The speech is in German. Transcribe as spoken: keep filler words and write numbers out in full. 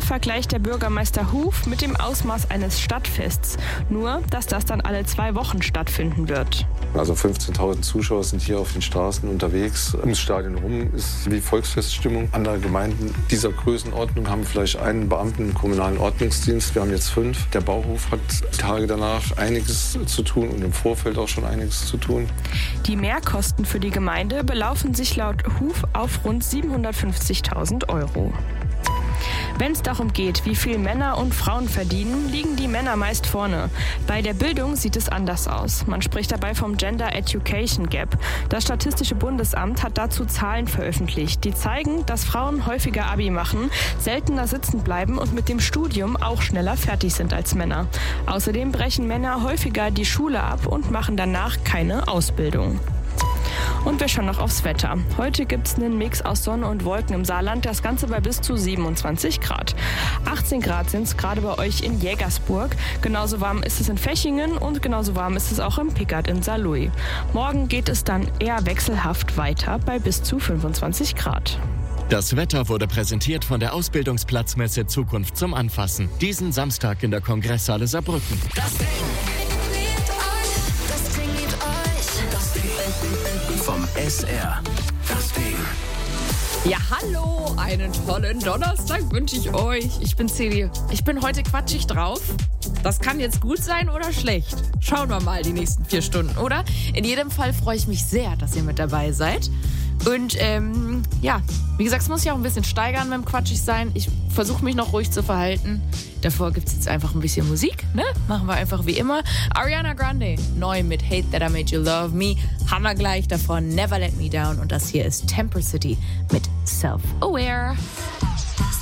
vergleicht der Bürgermeister Hoof mit dem Ausmaß eines Stadtfests. Nur, dass das dann alle zwei Wochen stattfinden wird. Also fünfzehntausend Zuschauer sind hier auf den Straßen unterwegs. Ums Stadion rum ist wie Volksfeststimmung. Andere Gemeinden dieser Größenordnung haben vielleicht einen Beamten im kommunalen Ordnungsdienst. Wir haben jetzt fünf. Der Bauhof hat Tage danach einiges zu tun und im Vorfeld auch schon einiges zu tun. Die Mehrkosten für die Gemeinde belaufen sich laut Hoof auf rund siebenhundertfünfzigtausend Euro. Wenn es darum geht, wie viel Männer und Frauen verdienen, liegen die Männer meist vorne. Bei der Bildung sieht es anders aus. Man spricht dabei vom Gender Education Gap. Das Statistische Bundesamt hat dazu Zahlen veröffentlicht, die zeigen, dass Frauen häufiger Abi machen, seltener sitzen bleiben und mit dem Studium auch schneller fertig sind als Männer. Außerdem brechen Männer häufiger die Schule ab und machen danach keine Ausbildung. Und wir schauen noch aufs Wetter. Heute gibt es einen Mix aus Sonne und Wolken im Saarland, das Ganze bei bis zu siebenundzwanzig Grad. achtzehn Grad sind es gerade bei euch in Jägersburg. Genauso warm ist es in Fechingen und genauso warm ist es auch im Pickert in Saarlouis. Morgen geht es dann eher wechselhaft weiter bei bis zu fünfundzwanzig Grad. Das Wetter wurde präsentiert von der Ausbildungsplatzmesse Zukunft zum Anfassen. Diesen Samstag in der Kongresshalle Saarbrücken. Das Ding liebt euch, das Ding liebt euch, das Ding vom S R. Das Ding. Ja, hallo, einen tollen Donnerstag wünsche ich euch. Ich bin Celi. Ich bin heute quatschig drauf. Das kann jetzt gut sein oder schlecht. Schauen wir mal die nächsten vier Stunden, oder? In jedem Fall freue ich mich sehr, dass ihr mit dabei seid. Und ähm, ja, wie gesagt, es muss sich auch ein bisschen steigern beim quatschig sein. Ich versuche mich noch ruhig zu verhalten. Davor gibt es jetzt einfach ein bisschen Musik, ne? Machen wir einfach wie immer. Ariana Grande, neu mit Hate That I Made You Love Me. Haben wir gleich davon Never Let Me Down. Und das hier ist Temper City mit Self-Aware.